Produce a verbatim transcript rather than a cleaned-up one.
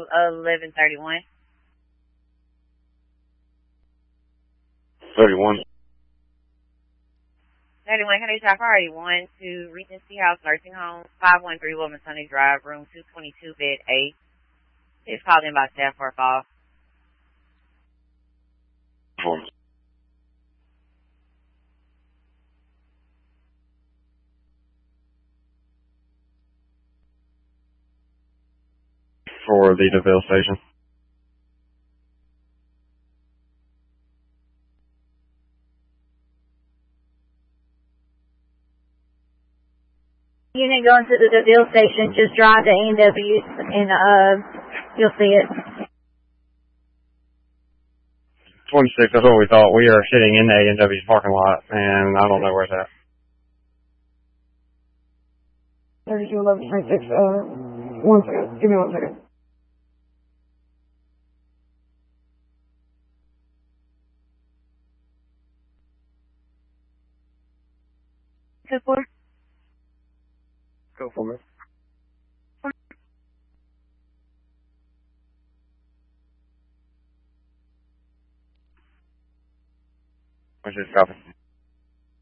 eleven thirty-one. thirty-one. thirty-one, can I try priority one to Regency House Nursing Home, five one three Wilman Sunny Drive, room two twenty-two, bed A. It's called in by staff for a fall. For the DeVille station. Unit going to the DeVille station, just drive to A and W and uh, you'll see it. twenty-six, that's what we thought. We are sitting in the A and W's parking lot, and I don't know where it's at. thirty-two eleven twenty-six, uh, one second. Give me one second. Go for Go for me. What's this copy?